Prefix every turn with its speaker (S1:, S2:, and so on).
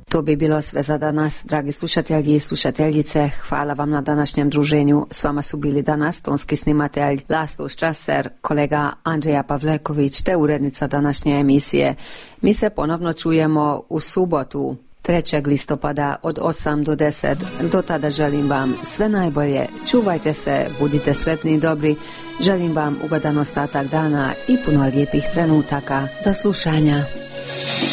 S1: To bi bilo sve za danas, dragi slušatelji i slušateljice. Hvala vam na današnjem druženju. S vama su bili danas tonski snimatelj Laslo Štraser, kolega Andrija Pavleković te urednica današnje emisije. Mi se ponovno čujemo u subotu 3. listopada od 8 do 10. Do tada želim vam sve najbolje. Čuvajte se, budite sretni i dobri. Želim vam ugodan ostatak dana i puno lijepih trenutaka. Do slušanja.